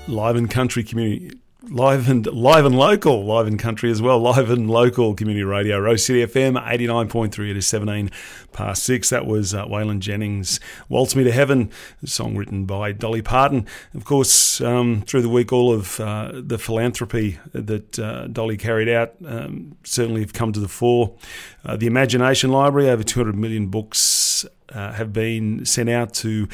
Live and country community, live and local, live and country as well, live and local community radio, Rose City FM 89.3. It is 17 past 6. That was Waylon Jennings' Waltz Me to Heaven, a song written by Dolly Parton. Of course, through the week, all of the philanthropy that Dolly carried out certainly have come to the fore. The Imagination Library, over 200 million books have been sent out to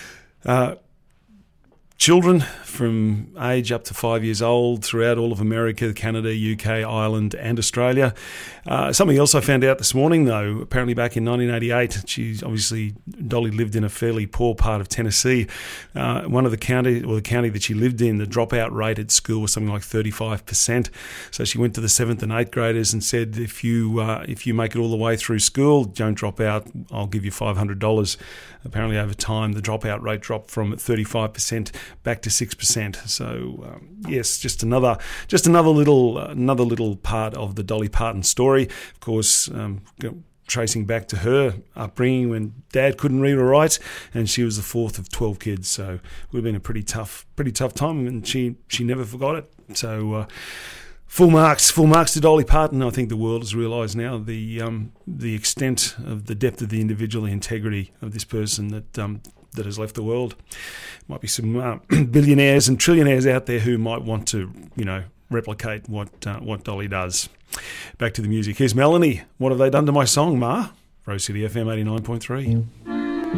children from age up to 5 years old throughout all of America, Canada, UK, Ireland and Australia. Something else I found out this morning, though, apparently back in 1988, Dolly lived in a fairly poor part of Tennessee. The county that she lived in, the dropout rate at school was something like 35%. So she went to the 7th and 8th graders and said, if you make it all the way through school, don't drop out, I'll give you $500. Apparently over time, the dropout rate dropped from 35% back to 6%. So yes, just another little part of the Dolly Parton story. Of course, tracing back to her upbringing when Dad couldn't read or write, and she was the fourth of 12 kids. So it would have been a pretty tough time, and she never forgot it. So full marks to Dolly Parton. I think the world has realised now the extent of the depth of the individual, the integrity of this person that has left the world. Might be some billionaires and trillionaires out there who might want to, replicate what Dolly does. Back to the music. Here's Melanie. What have they done to my song, Ma? Rose City FM 89.3.